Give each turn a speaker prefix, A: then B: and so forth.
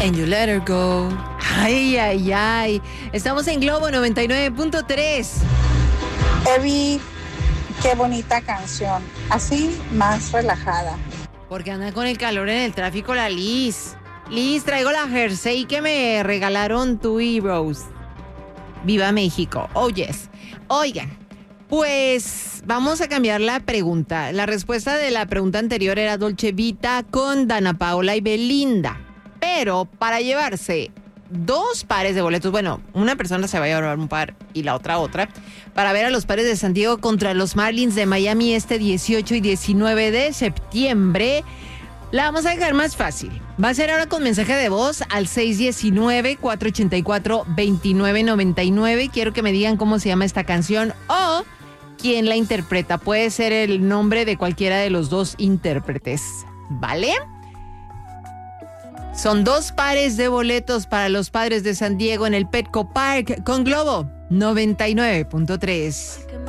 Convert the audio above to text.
A: And You Let Her Go. Ay, ay, ay. Estamos en Globo 99.3.
B: Evi, qué bonita canción. Así, más relajada.
A: Porque anda con el calor en el tráfico la Liz. Liz, traigo la jersey que me regalaron tú y Rose. Viva México. Oh, yes. Oigan, pues vamos a cambiar la pregunta. La respuesta de la pregunta anterior era Dolce Vita con Dana Paola y Belinda. Pero para llevarse 2 pares de boletos, bueno, una persona se va a llevar un par y la otra, para ver a los Padres de San Diego contra los Marlins de Miami este 18 y 19 de septiembre, la vamos a dejar más fácil. Va a ser ahora con mensaje de voz al 619-484-2999. Quiero que me digan cómo se llama esta canción o quién la interpreta. Puede ser el nombre de cualquiera de los 2 intérpretes, ¿vale? Son 2 pares de boletos para los Padres de San Diego en el Petco Park con Globo 99.3.